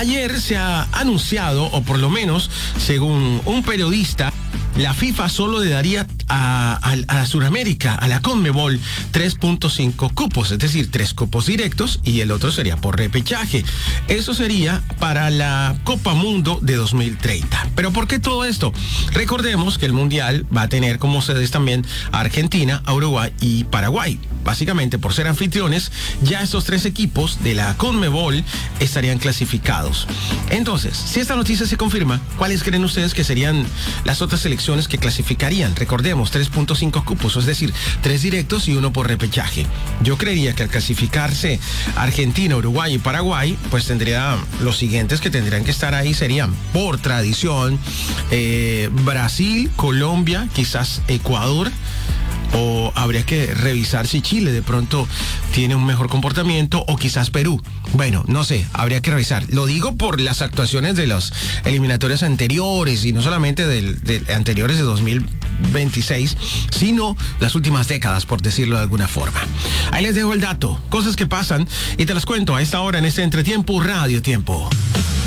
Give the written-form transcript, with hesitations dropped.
Ayer se ha anunciado, o por lo menos, según un periodista, la FIFA solo le daría a Sudamérica, a la CONMEBOL, 3.5 cupos, es decir, 3 cupos directos y el otro sería por repechaje. Eso sería para la Copa Mundo de 2030. ¿Pero por qué todo esto? Recordemos que el Mundial va a tener como sedes también a Argentina, a Uruguay y Paraguay. Básicamente, por ser anfitriones, ya estos 3 equipos de la CONMEBOL estarían clasificados. Entonces, si esta noticia se confirma, ¿cuáles creen ustedes que serían las otras selecciones que clasificarían? Recordemos, 3.5 cupos, es decir, 3 directos y 1 por repechaje. Yo creería que al clasificarse Argentina, Uruguay y Paraguay, pues tendría los siguientes que tendrían que estar ahí serían, por tradición, Brasil, Colombia, quizás Ecuador, o habría que revisar si Chile de pronto tiene un mejor comportamiento, o quizás Perú. Bueno, no sé, habría que revisar. Lo digo por las actuaciones de los eliminatorios anteriores, y no solamente de anteriores de 2026, sino las últimas décadas, por decirlo de alguna forma. Ahí les dejo el dato, cosas que pasan, y te las cuento a esta hora en este Entretiempo Radio Tiempo.